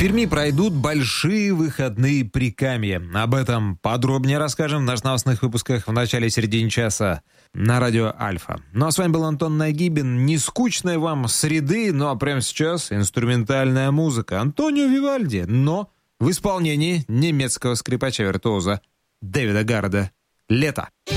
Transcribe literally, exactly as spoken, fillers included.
Перми пройдут большие выходные Прикамья. Об этом подробнее расскажем в наших новостных выпусках в начале-середине часа на радио Альфа. Ну а с вами был Антон Нагибин. Не скучной вам среды, ну а прямо сейчас инструментальная музыка Антонио Вивальди, но в исполнении немецкого скрипача-виртуоза Дэвида Гарреда. «Лето».